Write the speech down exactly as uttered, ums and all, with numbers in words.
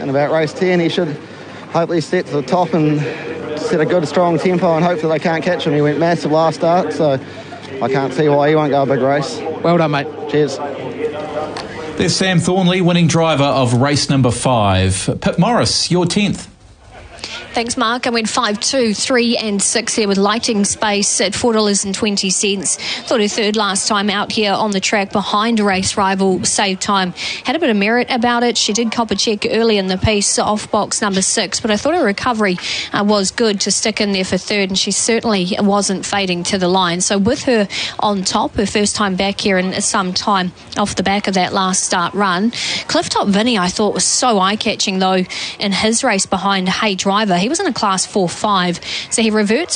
in about race ten, he should hopefully step to the top and set a good, strong tempo, and hopefully they can't catch him. He went massive last start, so I can't see why he won't go a big race. Well done, mate. Cheers. There's Sam Thornley, winning driver of race number five. Pip Morris, your tenth. Thanks, Mark. I went five, two, three and six here with Lighting Space at four dollars twenty. Thought her third last time out here on the track behind race rival Save Time. Had a bit of merit about it. She did cop a check early in the piece off box number six, but I thought her recovery uh, was good to stick in there for third, and she certainly wasn't fading to the line. So with her on top, her first time back here in some time off the back of that last start run. Clifftop Vinny, I thought, was so eye-catching, though, in his race behind Hey Driver. He was in a class four five, so he reverts